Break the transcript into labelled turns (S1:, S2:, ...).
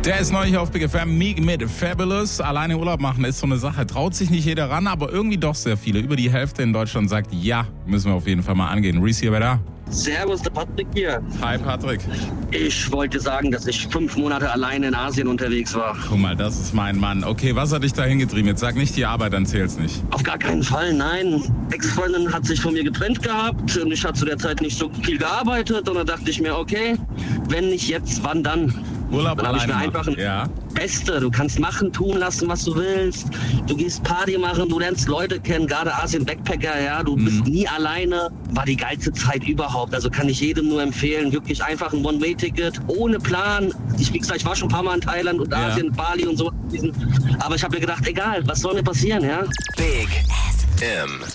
S1: Der ist neulich auf Big FM, Meek mit Fabulous. Alleine Urlaub machen ist so eine Sache. Traut sich nicht jeder ran, aber irgendwie doch sehr viele. Über die Hälfte in Deutschland sagt, ja, müssen wir auf jeden Fall mal angehen. Reese hier, wer da?
S2: Servus, der Patrick hier.
S1: Hi Patrick.
S2: Ich wollte sagen, dass ich 5 Monate alleine in Asien unterwegs war.
S1: Guck mal, das ist mein Mann. Okay, was hat dich da hingetrieben? Jetzt sag nicht die Arbeit, dann zähl's nicht.
S2: Auf gar keinen Fall, nein. Ex-Freundin hat sich von mir getrennt gehabt und ich hatte zu der Zeit nicht so viel gearbeitet und dann dachte ich mir, okay, wenn nicht jetzt, wann dann?
S1: Urlaub
S2: Dann habe ich
S1: alleine
S2: mir einfach
S1: machen. Ja.
S2: Beste, du kannst machen, tun lassen, was du willst. Du gehst Party machen, du lernst Leute kennen, gerade Asien-Backpacker, ja. Du bist nie alleine. War die geilste Zeit überhaupt. Also kann ich jedem nur empfehlen. Wirklich einfach ein One-Way-Ticket, ohne Plan. Wie gesagt, ich war schon ein paar Mal in Thailand und Asien, Bali und so. Aber ich habe mir gedacht, egal, was soll mir passieren, ja?
S3: Big FM.